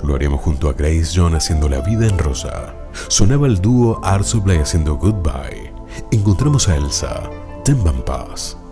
Lo haríamos junto a Grace Jones haciendo La vida en rosa. Sonaba el dúo Air Supply haciendo Goodbye. Encontramos a Elsa, Ten Van Pass.